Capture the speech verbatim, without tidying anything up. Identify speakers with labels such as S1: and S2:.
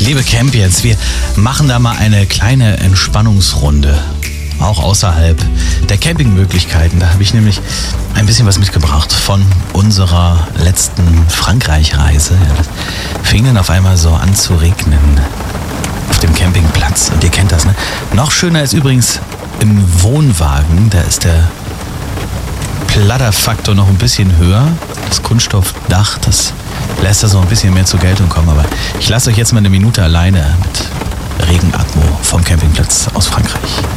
S1: Liebe Campions, wir machen da mal eine kleine Entspannungsrunde. Auch außerhalb der Campingmöglichkeiten. Da habe ich nämlich ein bisschen was mitgebracht von unserer letzten Frankreich-Reise. Ja, das fing dann auf einmal so an zu regnen auf dem Campingplatz. Und ihr kennt das, ne? Noch schöner ist übrigens im Wohnwagen. Da ist der Pladderfaktor noch ein bisschen höher. Das Kunststoffdach, das lässt da so ein bisschen mehr zur Geltung kommen. Aber ich lasse euch jetzt mal eine Minute alleine mit Regenatmo vom Campingplatz aus Frankreich.